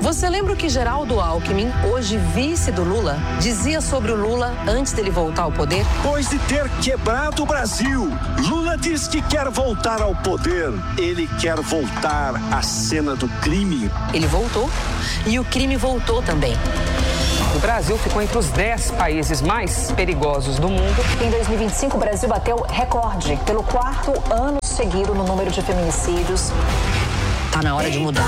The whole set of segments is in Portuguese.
Você lembra o que Geraldo Alckmin, hoje vice do Lula, dizia sobre o Lula antes dele voltar ao poder? Depois de ter quebrado o Brasil, Lula diz que quer voltar ao poder. Ele quer voltar à cena do crime. Ele voltou e o crime voltou também. O Brasil ficou entre os 10 países mais perigosos do mundo. Em 2025, o Brasil bateu recorde pelo 4º ano seguido no número de feminicídios. Tá na hora de mudar.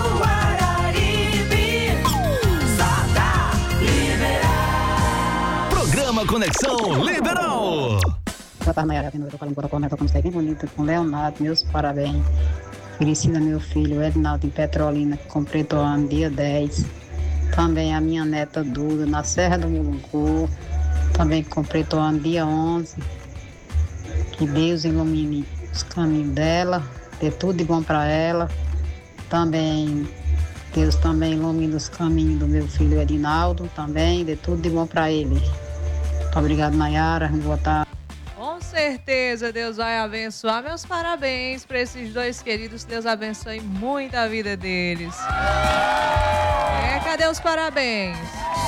Programa Conexão Liberal. Boa tarde, Maiara. Eu tô falando agora com uma bem bonita com Leonardo. Meus parabéns. Felicita meu filho Ednaldo em Petrolina, que completou ano dia 10. Também a minha neta Duda, na Serra do Mulungu, também completou ano dia 11. Que Deus ilumine os caminhos dela, dê tudo de bom para ela. Também, Deus também ilumine os caminhos do meu filho Edinaldo, também, dê tudo de bom para ele. Muito obrigado, Nayara. Boa tarde. Com certeza, Deus vai abençoar. Meus parabéns para esses dois queridos. Deus abençoe muito a vida deles. Cadê os parabéns?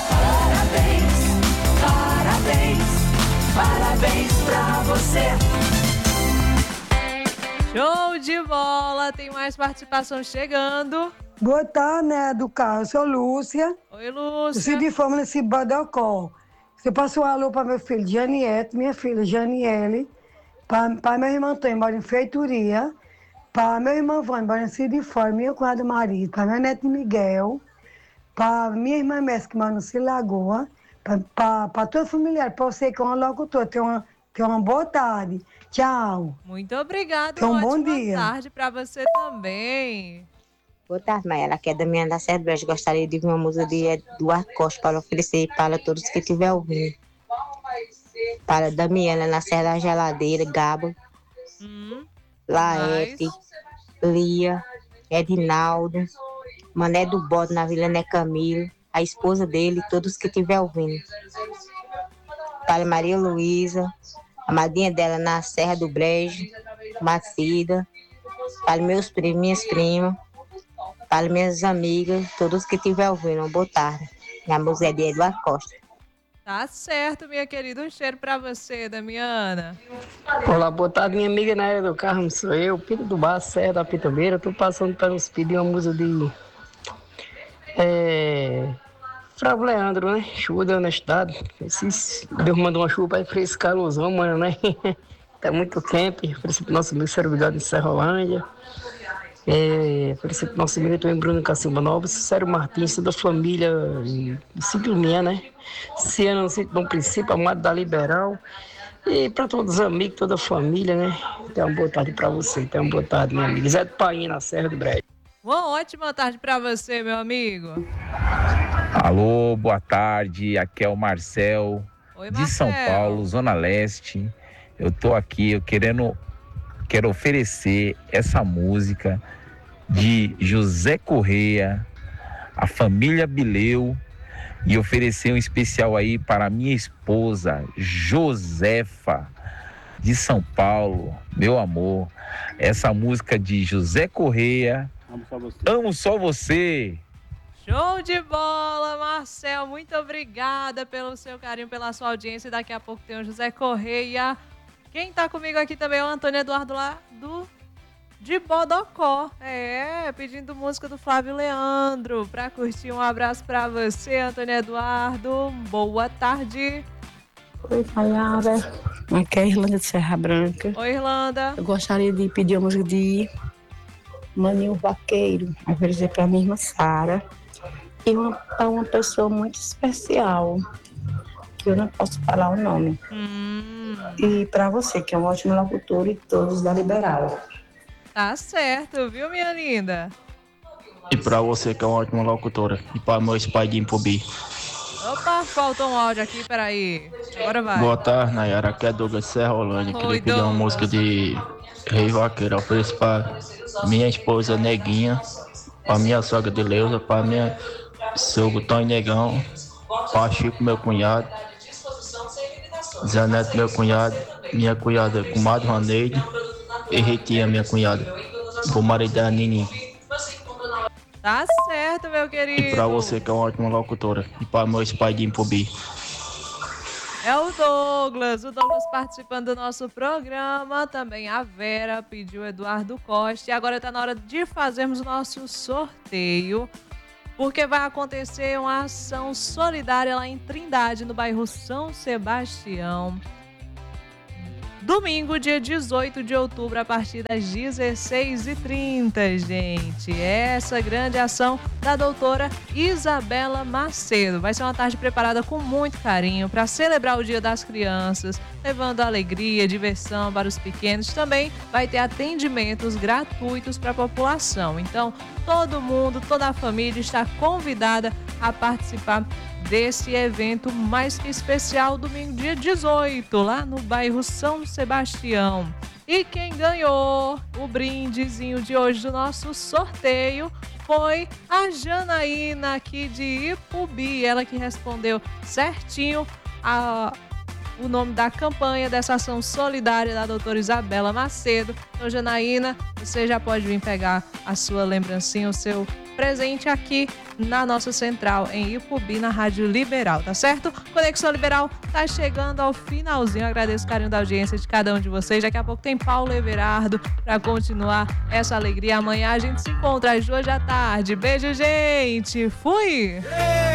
Parabéns, parabéns, parabéns pra você. Show de bola, tem mais participação chegando. Boa tarde, né, do carro. Eu sou Lúcia. Oi, Lúcia. Eu sou de forma nesse Bodocó. Você passou um alô para meu filho Janiette, minha filha Janiele, para meu irmão Antônio, mora em Feitoria, para meu irmão Vânia, mora em Cidiforme, meu cunhado marido, para meu neto Miguel, para minha irmã Messi, que mora no Cilagoa, para todo familiar, para você que é um locutor, tenha uma boa tarde. Tchau. Muito obrigada. Um bom dia. Boa tarde para você também. Boa tarde, Maia. Aqui é Damiana da Serra do Brejo. Gostaria de ouvir uma música de Eduardo Costa para oferecer para todos que estiver ouvindo. Para Damiana na Serra da Geladeira, Gabo, Laerte, Lia, Edinaldo, Mané do Bode na Vila Né Camilo, a esposa dele, todos que estiver ouvindo. Para Maria Luísa, a madrinha dela na Serra do Brejo, Macida, para meus primos, minhas primas, para minhas amigas, todos que estiver ouvindo. Uma boa tarde. Minha música é de Eduardo Costa. Tá certo, minha querida. Um cheiro pra você, Damiana. Olá, boa tarde, minha amiga na área do carro, sou eu, Pito do Bar, Serra da Pitobeira. Tô passando para nos pedir uma música de Fravo Leandro, né? Chuva da honestidade. Deus mandou uma chuva para esse calorzão, mano, né? Tá muito quente. Ofereci pro nosso amigo Servidor de Serrolândia. Ofereci pro nosso amigo também Bruno Cacimba Nova, Cícero Martins, toda a família Cicliminha, né? Ciano no Sítio Bom Princípio, Amado da Liberal. E para todos os amigos, toda a família, né? Tenha uma boa tarde para você. Tenha uma boa tarde, meu amigo. Zé do Painho, na Serra do Brejo. Uma ótima tarde para você, meu amigo. Alô, boa tarde. Aqui é o Marcel, Oi, de São Paulo, Zona Leste. Eu tô aqui, quero oferecer essa música de José Correia, a família Bileu, e oferecer um especial aí para minha esposa, Josefa, de São Paulo, meu amor. Essa música de José Correia, Amo Só Você. Show de bola, Marcel. Muito obrigada pelo seu carinho, pela sua audiência. Daqui a pouco tem o José Correia. Quem tá comigo aqui também é o Antônio Eduardo lá de Bodocó. Pedindo música do Flávio Leandro pra curtir. Um abraço pra você, Antônio Eduardo. Boa tarde. Oi, Maiara. Aqui é a Irlanda de Serra Branca. Oi, Irlanda. Eu gostaria de pedir a música de Maninho Vaqueiro, oferecer pra minha irmã Sara. E para uma pessoa muito especial, que eu não posso falar o nome. E para você, que é um ótimo locutor, e todos da Liberal. Tá certo, viu, minha linda? E para você, que é uma ótima locutora. E para meus pais de Impobi. Opa, faltou um áudio aqui, peraí. Agora vai. Boa tarde, Nayara. Aqui é Douglas Serra Holândia. Queria pedir uma música de Rei Vaqueiro. Eu ofereço para minha esposa Neguinha, para minha sogra de Leusa, para minha sogro Tony Negão, para Chico, meu cunhado, Zé Neto, meu cunhado, minha cunhada, comadre Raneide, e Ritinha, minha cunhada, pro marido da Nini. Tá certo, meu querido. E pra você que é uma ótima locutora. E pra meus pais de Impubi. É o Douglas participando do nosso programa, também a Vera pediu o Eduardo Costa, e agora tá na hora de fazermos o nosso sorteio, porque vai acontecer uma ação solidária lá em Trindade, no bairro São Sebastião. Domingo, dia 18 de outubro, a partir das 16h30, gente. Essa grande ação da doutora Isabela Macedo. Vai ser uma tarde preparada com muito carinho para celebrar o Dia das Crianças, levando alegria, diversão para os pequenos. Também vai ter atendimentos gratuitos para a população. Então, todo mundo, toda a família está convidada a participar desse evento mais que especial, domingo dia 18, lá no bairro São Sebastião. E quem ganhou o brindezinho de hoje do nosso sorteio foi a Janaína, aqui de Ipubi. Ela que respondeu certinho o nome da campanha dessa ação solidária da doutora Isabela Macedo. Então, Janaína, você já pode vir pegar a sua lembrancinha, o seu presente aqui na nossa central em Ipubi, na Rádio Liberal, tá certo? Conexão Liberal tá chegando ao finalzinho. Eu agradeço o carinho da audiência de cada um de vocês. Daqui a pouco tem Paulo Everardo para continuar essa alegria. Amanhã a gente se encontra às 2 da tarde. Beijo, gente! Fui!